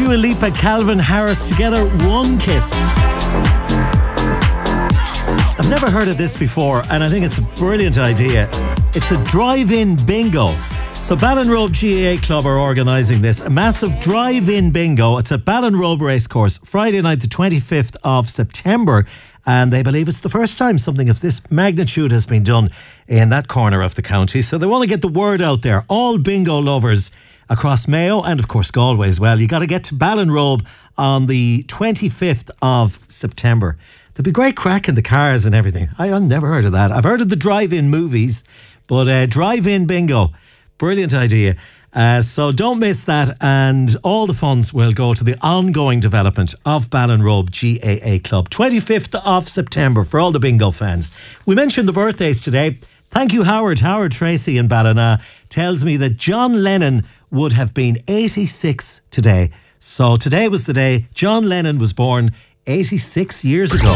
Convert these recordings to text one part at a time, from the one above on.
Dua Lipa, Calvin Harris together, One Kiss. I've never heard of this before, and I think it's a brilliant idea. It's a drive-in bingo. So Ballinrobe GAA Club are organising this, a massive drive-in bingo. It's at Ballinrobe Racecourse, Friday night the 25th of September, and they believe it's the first time something of this magnitude has been done in that corner of the county. So they want to get the word out there. All bingo lovers across Mayo and of course Galway as well, you got to get to Ballinrobe on the 25th of September. There'll be great crack in the cars and everything. I've never heard of that. I've heard of the drive-in movies, but drive-in bingo, brilliant idea. So don't miss that, and all the funds will go to the ongoing development of Ballinrobe GAA Club. 25th of September for all the bingo fans. We mentioned the birthdays today. Thank you, Howard. Howard Tracy in Ballina tells me that John Lennon would have been 86 today. So today was the day John Lennon was born 86 years ago.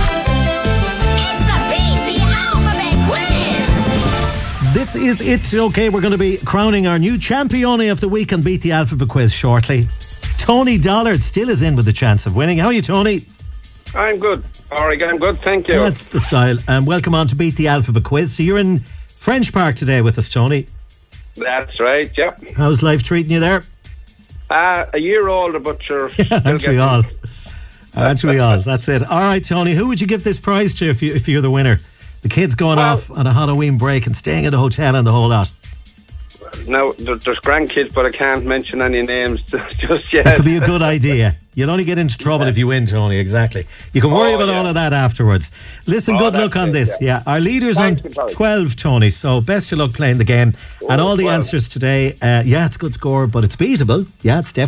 This is it. Okay, we're going to be crowning our new champione of the week and Beat the Alphabet Quiz shortly. Tony Dollard still is in with a chance of winning. How are you, Tony? I'm good. All right, I'm good, thank you. That's the style. And welcome on to Beat the Alphabet Quiz. So you're in French Park today with us, Tony. That's right, yep. How's life treating you there? A year older, but sure. Aren't we all? Aren't we all? That's it. All right, Tony, who would you give this prize to if you're the winner? The kids going off on a Halloween break and staying at a hotel and the whole lot. No, there's grandkids, but I can't mention any names just yet. That could be a good idea. You'll only get into trouble if you win, Tony, exactly. You can worry about all of that afterwards. Listen, good luck on this. Yeah, our leader's on 12, Tony, so best of luck playing the game. And all the answers today, it's a good score, but it's beatable. Yeah, it's definitely.